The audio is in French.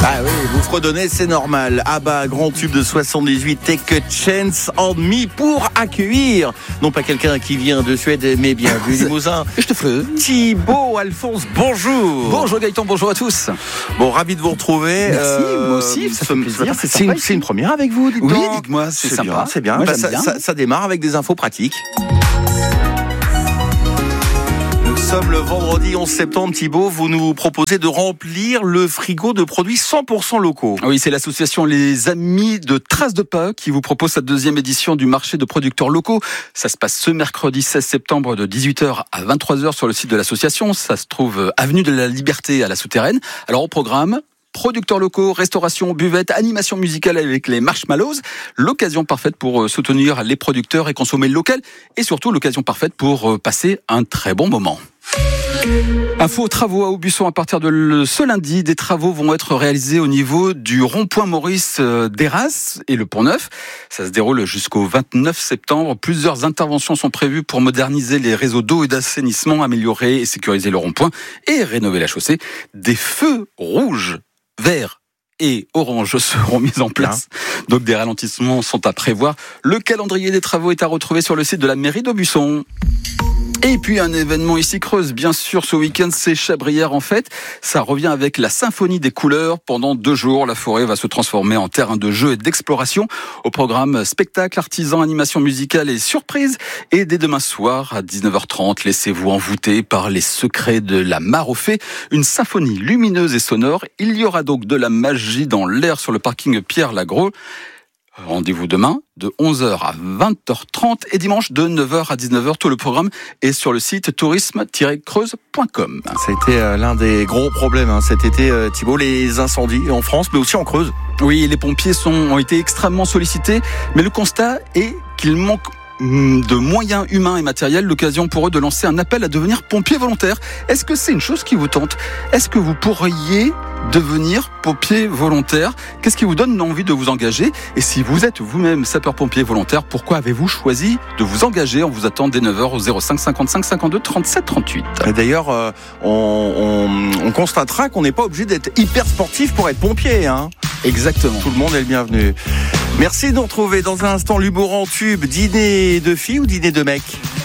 Ah oui, vous fredonnez, c'est normal. Ah bah, grand tube de 78, Take a Chance on Me, pour accueillir, non pas quelqu'un qui vient de Suède, mais bien du Limousin. Je te ferai. Thibaut Alphonse, bonjour. Bonjour Gaëtan, bonjour à tous. Bon, ravi de vous retrouver. Merci, moi aussi, ça fait plaisir. C'est une première avec vous, dites-donc. Oui, dites-moi, c'est sympa. C'est bien, moi, ça démarre avec des infos pratiques. Nous sommes le vendredi 11 septembre, Thibaut, vous nous proposez de remplir le frigo de produits 100% locaux. Oui, c'est l'association Les Amis de Traces de Pas qui vous propose sa deuxième édition du marché de producteurs locaux. Ça se passe ce mercredi 16 septembre de 18h à 23h sur le site de l'association. Ça se trouve avenue de la Liberté à la Souterraine. Alors au programme, producteurs locaux, restauration, buvette, animation musicale avec les Marshmallows. L'occasion parfaite pour soutenir les producteurs et consommer local. Et surtout l'occasion parfaite pour passer un très bon moment. Info travaux à Aubusson à partir de ce lundi. Des travaux vont être réalisés au niveau du rond-point Maurice d'Héras et le Pont-Neuf. Ça se déroule jusqu'au 29 septembre. Plusieurs interventions sont prévues pour moderniser les réseaux d'eau et d'assainissement, améliorer et sécuriser le rond-point et rénover la chaussée. Des feux rouges, verts et orange seront mis en place. Donc des ralentissements sont à prévoir. Le calendrier des travaux est à retrouver sur le site de la mairie d'Aubusson. Et puis un événement ici Creuse, bien sûr, ce week-end, c'est Chabrières en fête. Ça revient avec la symphonie des couleurs. Pendant 2 jours, la forêt va se transformer en terrain de jeu et d'exploration. Au programme, spectacle, artisans, animation musicale et surprise. Et dès demain soir, à 19h30, laissez-vous envoûter par les secrets de la mare aux fées. Une symphonie lumineuse et sonore. Il y aura donc de la magie dans l'air sur le parking Pierre-Lagros. Rendez-vous demain de 11h à 20h30 et dimanche de 9h à 19h. Tout le programme est sur le site tourisme-creuse.com. Ça a été l'un des gros problèmes cet été, Thibaut, les incendies en France, mais aussi en Creuse. Oui, les pompiers ont été extrêmement sollicités, mais le constat est qu'il manque de moyens humains et matériels, l'occasion pour eux de lancer un appel à devenir pompier volontaire. Est-ce que c'est une chose qui vous tente ? Est-ce que vous pourriez devenir pompier volontaire ? Qu'est-ce qui vous donne l'envie de vous engager ? Et si vous êtes vous-même sapeur-pompier volontaire, pourquoi avez-vous choisi de vous engager ? On vous attend dès 9h au 05 55 52 37 38. Et d'ailleurs, on constatera qu'on n'est pas obligé d'être hyper sportif pour être pompier. Exactement. Tout le monde est le bienvenu. Merci de nous retrouver dans un instant. L'humour en tube, dîner de filles ou dîner de mecs ?